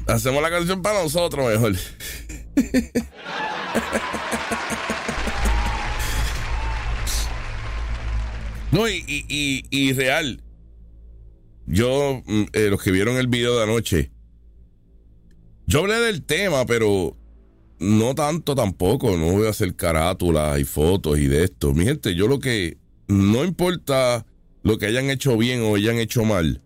Hacemos la canción para nosotros mejor. No, y real. Yo, los que vieron el video de anoche, yo hablé del tema, pero no tanto tampoco. No voy a hacer carátulas y fotos y de esto. Mi gente, yo lo que... No importa lo que hayan hecho bien o hayan hecho mal,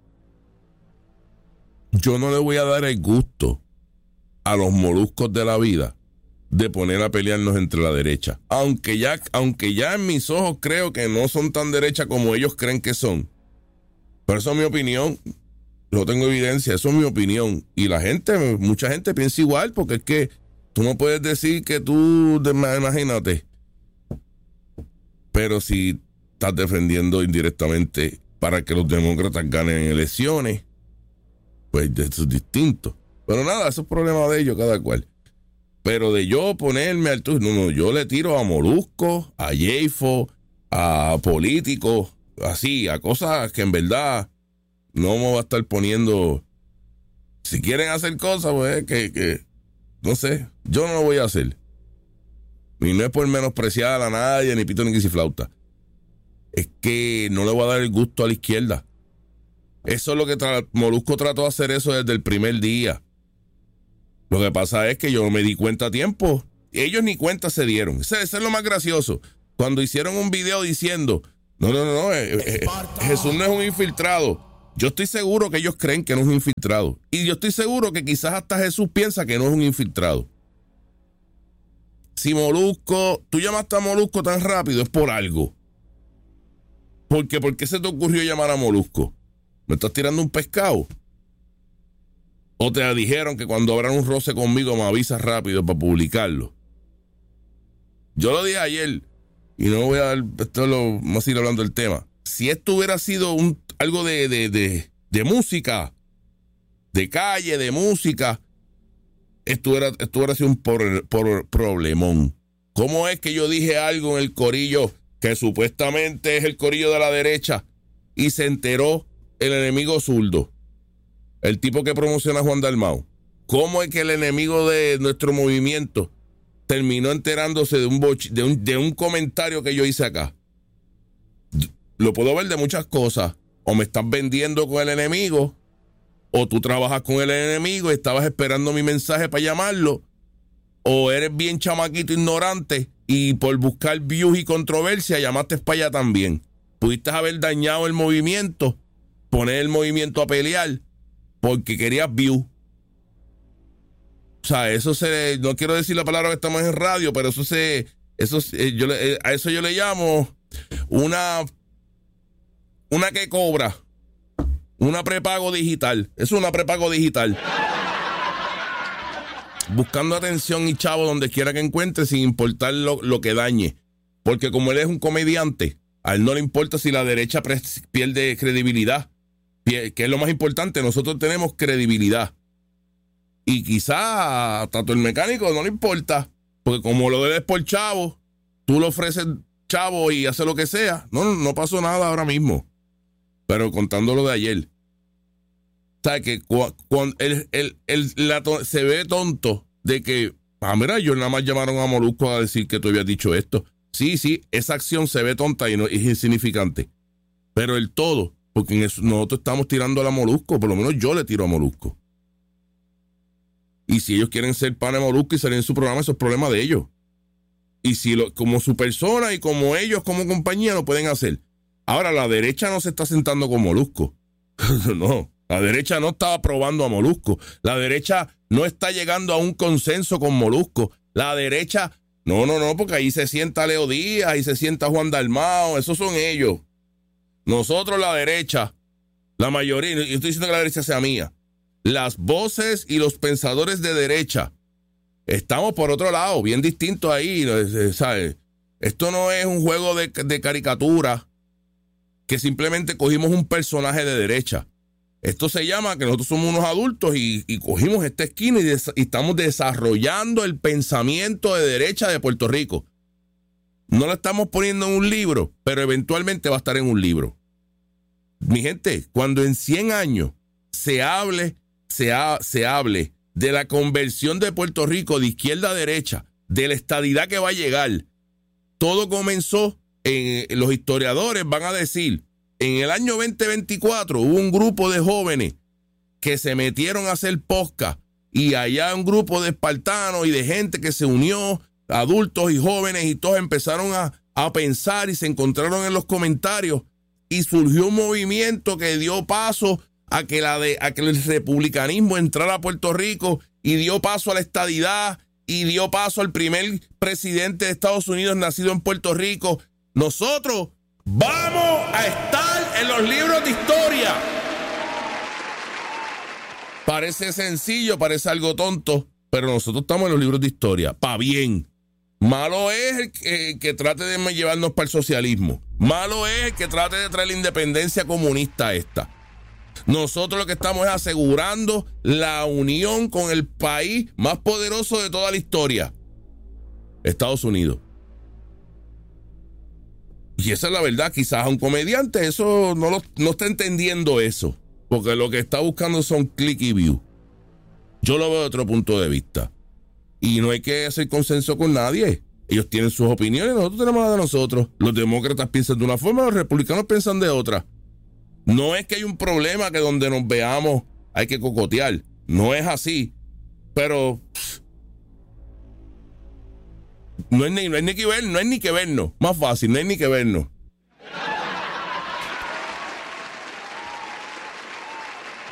yo no le voy a dar el gusto a los moluscos de la vida de poner a pelearnos entre la derecha. Aunque ya en mis ojos creo que no son tan derecha como ellos creen que son. Pero eso es mi opinión. No tengo evidencia, eso es mi opinión. Y mucha gente piensa igual, porque es que tú no puedes decir que imagínate. Pero si estás defendiendo indirectamente para que los demócratas ganen elecciones, pues eso es distinto. Pero nada, eso es problema de ellos, cada cual. Pero de yo ponerme al turno, no, yo le tiro a Molusco, a Yeifo, a políticos, así, a cosas que en verdad no me va a estar poniendo. Si quieren hacer cosas, pues que no sé, yo no lo voy a hacer. Y no es por menospreciar a nadie, ni pito ni quisiflauta. Es que no le voy a dar el gusto a la izquierda. Eso es lo que Molusco trató de hacer eso desde el primer día. Lo que pasa es que yo me di cuenta a tiempo. Ellos ni cuenta se dieron. Eso es lo más gracioso. Cuando hicieron un video diciendo, no, Jesús no es un infiltrado. Yo estoy seguro que ellos creen que no es un infiltrado. Y yo estoy seguro que quizás hasta Jesús piensa que no es un infiltrado. Si Molusco, tú llamaste a Molusco tan rápido, es por algo. ¿Por qué se te ocurrió llamar a Molusco? ¿Me estás tirando un pescado? ¿O te dijeron que cuando habrá un roce conmigo me avisas rápido para publicarlo? Yo lo dije ayer, y no voy a dar, vamos a ir hablando del tema. Si esto hubiera sido algo de música, de calle, de música, esto hubiera sido un problemón. ¿Cómo es que yo dije algo en el corillo que supuestamente es el corillo de la derecha y se enteró el enemigo zurdo? El tipo que promociona a Juan Dalmau. ¿Cómo es que el enemigo de nuestro movimiento terminó enterándose de un comentario que yo hice acá? Lo puedo ver de muchas cosas. O me estás vendiendo con el enemigo, o tú trabajas con el enemigo y estabas esperando mi mensaje para llamarlo, o eres bien chamaquito ignorante y por buscar views y controversia llamaste para allá también. Pudiste haber dañado el movimiento, poner el movimiento a pelear porque querías views. O sea, no quiero decir la palabra que estamos en radio, pero a eso yo le llamo una que cobra, una prepago digital. Es una prepago digital. Buscando atención y chavo donde quiera que encuentre, sin importar lo que dañe. Porque como él es un comediante, a él no le importa si la derecha pierde credibilidad, que es lo más importante. Nosotros tenemos credibilidad. Y quizá a Tato el Mecánico no le importa, porque como lo debes por chavo, tú le ofreces chavo y hace lo que sea. No pasó nada ahora mismo. Pero contando lo de ayer, ¿sabes? Que se ve tonto de que, mira, ellos nada más llamaron a Molusco a decir que tú habías dicho esto. Sí, esa acción se ve tonta y no es insignificante. Pero el todo, porque nosotros estamos tirando a la Molusco, por lo menos yo le tiro a Molusco. Y si ellos quieren ser pana de Molusco y salir en su programa, eso es problema de ellos. Y si como su persona y como ellos como compañía lo pueden hacer. Ahora, la derecha no se está sentando con Molusco. No, la derecha no está aprobando a Molusco. La derecha no está llegando a un consenso con Molusco. La derecha, no, porque ahí se sienta Leo Díaz, ahí se sienta Juan Dalmau, esos son ellos. Nosotros, la derecha, la mayoría, y estoy diciendo que la derecha sea mía, las voces y los pensadores de derecha, estamos por otro lado, bien distinto ahí, ¿sabes? Esto no es un juego de caricatura que simplemente cogimos un personaje de derecha. Esto se llama que nosotros somos unos adultos y cogimos esta esquina y estamos desarrollando el pensamiento de derecha de Puerto Rico. No lo estamos poniendo en un libro, pero eventualmente va a estar en un libro. Mi gente, cuando en 100 años se hable de la conversión de Puerto Rico de izquierda a derecha, de la estadidad que va a llegar, todo comenzó los historiadores van a decir, en el año 2024 hubo un grupo de jóvenes que se metieron a hacer podcast y allá un grupo de espartanos y de gente que se unió, adultos y jóvenes, y todos empezaron a pensar y se encontraron en los comentarios y surgió un movimiento que dio paso a que el republicanismo entrara a Puerto Rico y dio paso a la estadidad y dio paso al primer presidente de Estados Unidos nacido en Puerto Rico. Nosotros vamos a estar en los libros de historia. Parece sencillo, parece algo tonto, pero nosotros estamos en los libros de historia, pa' bien. Malo es el que trate de llevarnos para el socialismo. Malo es el que trate de traer la independencia comunista esta. Nosotros lo que estamos es asegurando la unión con el país más poderoso de toda la historia, Estados Unidos. Y esa es la verdad. Quizás a un comediante eso no está entendiendo eso, porque lo que está buscando son click y view. Yo lo veo de otro punto de vista. Y no hay que hacer consenso con nadie. Ellos tienen sus opiniones, nosotros tenemos la de nosotros. Los demócratas piensan de una forma, los republicanos piensan de otra. No es que hay un problema que donde nos veamos hay que cocotear. No es así. Pero no hay ni que vernos. Más fácil, no hay ni que vernos.